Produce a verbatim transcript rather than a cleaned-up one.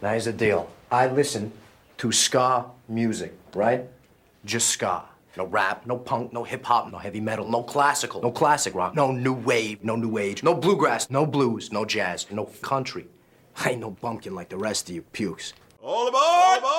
Now here's the deal. I listen to ska music, right? Just ska. No rap, no punk, no hip-hop, no heavy metal, no classical, no classic rock, no new wave, no new age, no bluegrass, no blues, no jazz, no country. I ain't no bumpkin like the rest of you pukes. All aboard! All aboard!